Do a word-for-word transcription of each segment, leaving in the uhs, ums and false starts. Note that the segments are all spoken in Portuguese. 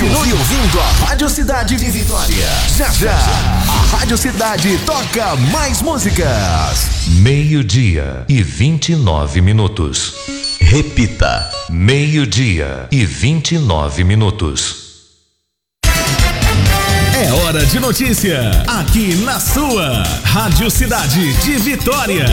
Continue ouvindo a Rádio Cidade de Vitória. Já já, a Rádio Cidade toca mais músicas. Meio-dia e vinte e nove minutos. Repita. Meio-dia e vinte e nove minutos. É hora de notícia, aqui na sua Rádio Cidade de Vitória.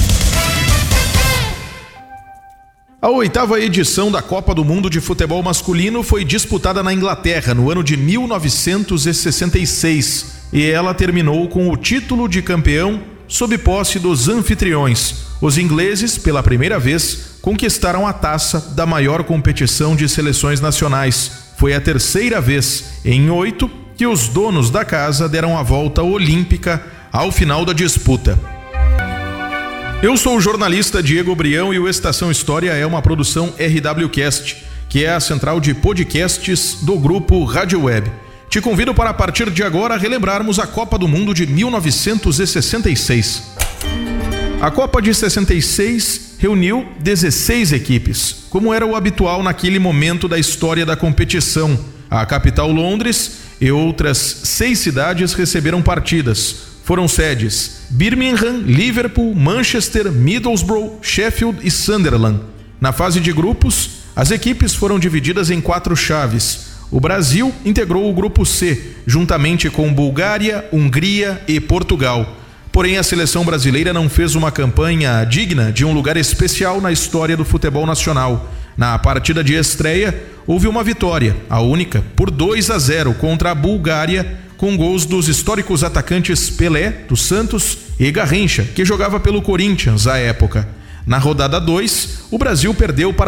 A oitava edição da Copa do Mundo de Futebol Masculino foi disputada na Inglaterra no ano de mil novecentos e sessenta e seis e ela terminou com o título de campeão sob posse dos anfitriões. Os ingleses, pela primeira vez, conquistaram a taça da maior competição de seleções nacionais. Foi a terceira vez em oito que os donos da casa deram a volta olímpica ao final da disputa. Eu sou o jornalista Diego Brião e o Estação História é uma produção R W Cast, que é a central de podcasts do grupo Rádio Web. Te convido para, a partir de agora, relembrarmos a Copa do Mundo de mil novecentos e sessenta e seis. A Copa de sessenta e seis reuniu dezesseis equipes, como era o habitual naquele momento da história da competição. A capital, Londres, e outras seis cidades receberam partidas. Foram sedes Birmingham, Liverpool, Manchester, Middlesbrough, Sheffield e Sunderland. Na fase de grupos, as equipes foram divididas em quatro chaves. O Brasil integrou o grupo C, juntamente com Bulgária, Hungria e Portugal. Porém, a seleção brasileira não fez uma campanha digna de um lugar especial na história do futebol nacional. Na partida de estreia, houve uma vitória, a única, por dois a zero contra a Bulgária, com gols dos históricos atacantes Pelé, do Santos, e Garrincha, que jogava pelo Corinthians à época. Na rodada dois, o Brasil perdeu para